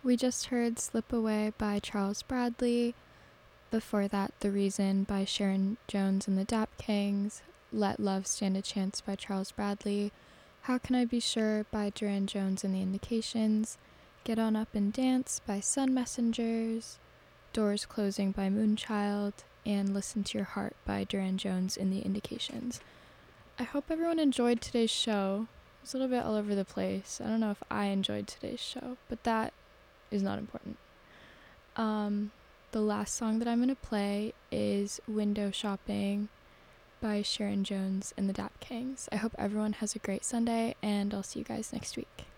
We just heard Slip Away by Charles Bradley. Before that, The Reason by Sharon Jones and the Dap Kings. Let Love Stand a Chance by Charles Bradley. How Can I Be Sure by Duran Jones and the Indications. Get On Up and Dance by Sun Messengers. Doors Closing by Moonchild. And Listen to Your Heart by Duran Jones and the Indications. I hope everyone enjoyed today's show. It was a little bit all over the place. I don't know if I enjoyed today's show, but that is not important. The last song that I'm going to play is Window Shopping by Sharon Jones and the Dap Kings. I hope everyone has a great Sunday, and I'll see you guys next week.